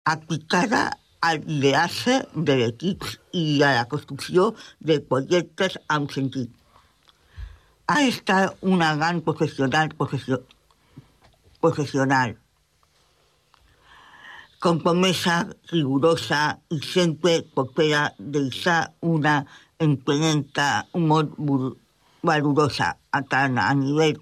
aplicada al lideratge de l'equip i a la construcció de projectes amb sentit. Ha estat una gran professional, compromesa, rigurosa i sempre propera deixar una emprenenta molt valorosa tant a nivell